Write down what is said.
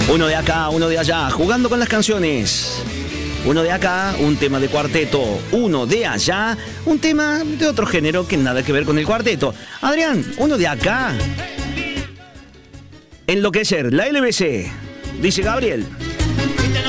Uno de acá, uno de allá, jugando con las canciones. Uno de acá, un tema de cuarteto. Uno de allá, un tema de otro género que nada que ver con el cuarteto. Adrián, uno de acá. Enloquecer, la LBC. Dice Gabriel.